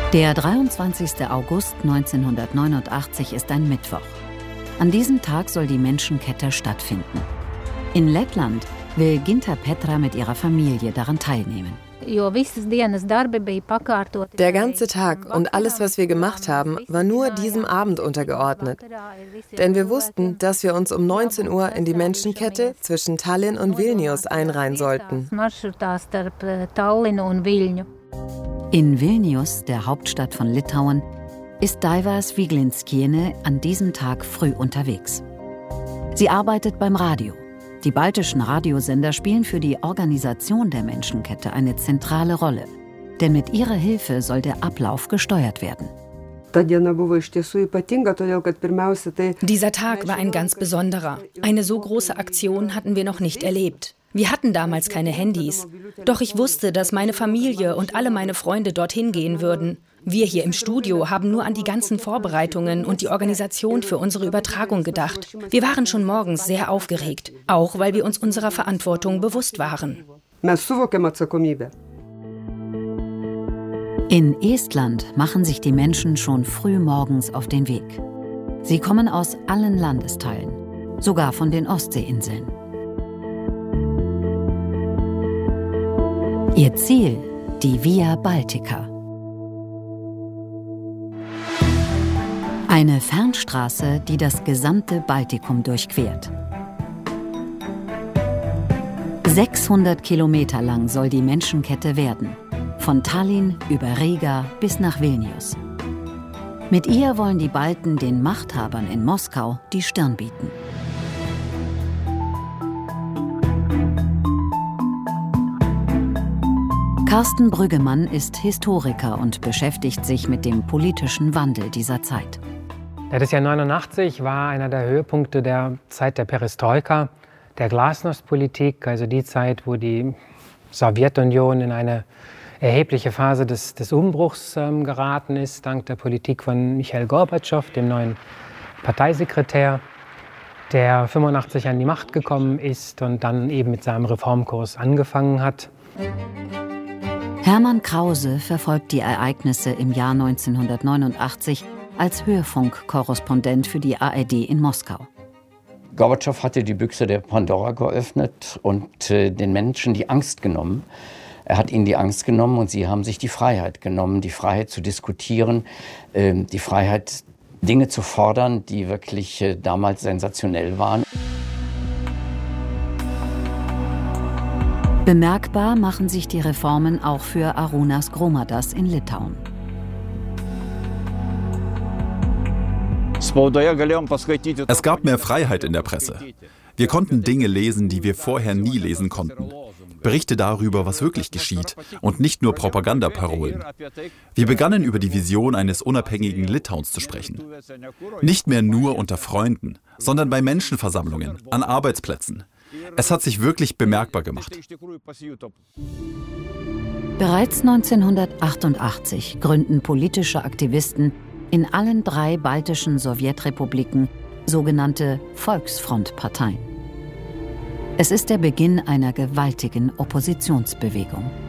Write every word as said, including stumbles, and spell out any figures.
Der dreiundzwanzigster August neunzehnhundertneunundachtzig ist ein Mittwoch. An diesem Tag soll die Menschenkette stattfinden. In Lettland will Ginta Petra mit ihrer Familie daran teilnehmen. Der ganze Tag und alles, was wir gemacht haben, war nur diesem Abend untergeordnet. Denn wir wussten, dass wir uns um neunzehn Uhr in die Menschenkette zwischen Tallinn und Vilnius einreihen sollten. In Vilnius, der Hauptstadt von Litauen, ist Daiva Sviglinskiene an diesem Tag früh unterwegs. Sie arbeitet beim Radio. Die baltischen Radiosender spielen für die Organisation der Menschenkette eine zentrale Rolle. Denn mit ihrer Hilfe soll der Ablauf gesteuert werden. Dieser Tag war ein ganz besonderer. Eine so große Aktion hatten wir noch nicht erlebt. Wir hatten damals keine Handys. Doch ich wusste, dass meine Familie und alle meine Freunde dorthin gehen würden. Wir hier im Studio haben nur an die ganzen Vorbereitungen und die Organisation für unsere Übertragung gedacht. Wir waren schon morgens sehr aufgeregt, auch weil wir uns unserer Verantwortung bewusst waren. In Estland machen sich die Menschen schon früh morgens auf den Weg. Sie kommen aus allen Landesteilen, sogar von den Ostseeinseln. Ihr Ziel, die Via Baltica. Eine Fernstraße, die das gesamte Baltikum durchquert. sechshundert Kilometer lang soll die Menschenkette werden. Von Tallinn über Riga bis nach Vilnius. Mit ihr wollen die Balten den Machthabern in Moskau die Stirn bieten. Carsten Brüggemann ist Historiker und beschäftigt sich mit dem politischen Wandel dieser Zeit. Ja, das Jahr neunundachtzig war einer der Höhepunkte der Zeit der Perestroika, der Glasnost-Politik, also die Zeit, wo die Sowjetunion in eine erhebliche Phase des, des Umbruchs ähm, geraten ist, dank der Politik von Michail Gorbatschow, dem neuen Parteisekretär, der fünfundachtzig an die Macht gekommen ist und dann eben mit seinem Reformkurs angefangen hat. Hermann Krause verfolgt die Ereignisse im Jahr neunzehnhundertneunundachtzig als Hörfunkkorrespondent für die A R D in Moskau. Gorbatschow hatte die Büchse der Pandora geöffnet und äh, den Menschen die Angst genommen. Er hat ihnen die Angst genommen und sie haben sich die Freiheit genommen, die Freiheit zu diskutieren, äh, die Freiheit, Dinge zu fordern, die wirklich äh, damals sensationell waren. Bemerkbar machen sich die Reformen auch für Arūnas Grūmadas in Litauen. Es gab mehr Freiheit in der Presse. Wir konnten Dinge lesen, die wir vorher nie lesen konnten. Berichte darüber, was wirklich geschieht und nicht nur Propagandaparolen. Wir begannen über die Vision eines unabhängigen Litauens zu sprechen. Nicht mehr nur unter Freunden, sondern bei Menschenversammlungen, an Arbeitsplätzen. Es hat sich wirklich bemerkbar gemacht. Bereits neunzehnhundertachtundachtzig gründen politische Aktivisten in allen drei baltischen Sowjetrepubliken sogenannte Volksfrontparteien. Es ist der Beginn einer gewaltigen Oppositionsbewegung.